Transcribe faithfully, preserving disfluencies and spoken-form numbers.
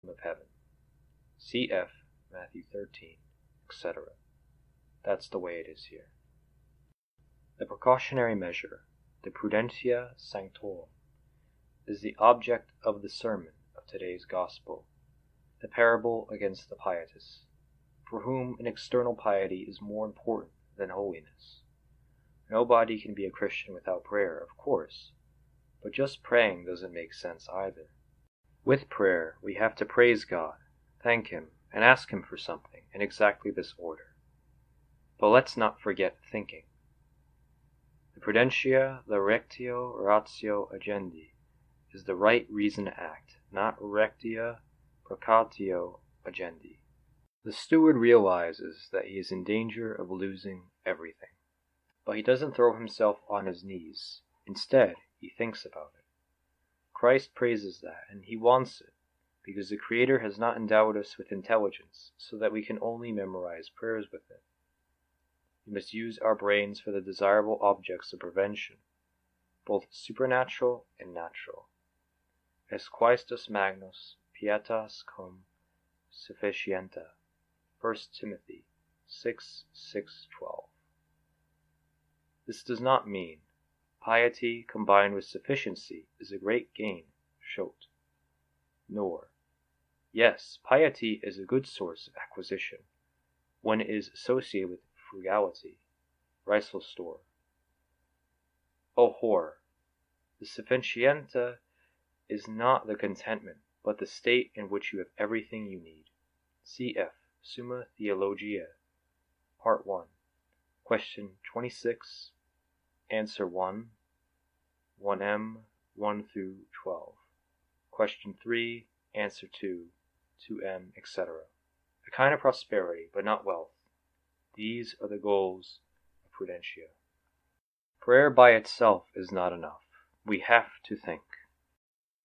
of heaven. Cf. Matthew thirteen, et cetera. That's the way it is here. The precautionary measure, the prudentia sanctorum, is the object of the sermon of today's gospel, the parable against the pietous, for whom an external piety is more important than holiness. Nobody can be a Christian without prayer, of course, but just praying doesn't make sense either. With prayer, we have to praise God, thank Him, and ask Him for something in exactly this order. But let's not forget thinking. The prudentia, the rectio ratio agendi, is the right reason to act, not rectia precatio agendi. The steward realizes that he is in danger of losing everything, but he doesn't throw himself on his knees. Instead, he thinks about it. Christ praises that, and he wants it, because the Creator has not endowed us with intelligence so that we can only memorize prayers with it. We must use our brains for the desirable objects of prevention, both supernatural and natural. Es quaestus magnus pietas cum sufficienta. First Timothy six, six, twelve. This does not mean piety combined with sufficiency is a great gain, shot. Nor, yes, piety is a good source of acquisition when it is associated with frugality, riceful store. Oh horror! The sufficienta is not the contentment, but the state in which you have everything you need. Cf. Summa Theologiae, Part one, Question twenty-six, Answer one, one M, one through twelve. Question three, Answer two, two M, et cetera. A kind of prosperity, but not wealth. These are the goals of prudentia. Prayer by itself is not enough. We have to think.